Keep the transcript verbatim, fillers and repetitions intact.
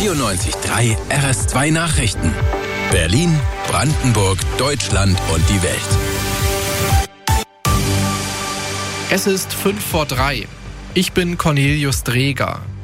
vierundneunzig Komma drei R S zwei Nachrichten. Berlin, Brandenburg, Deutschland und die Welt. Es ist fünf vor drei. Ich bin Cornelius Dreger.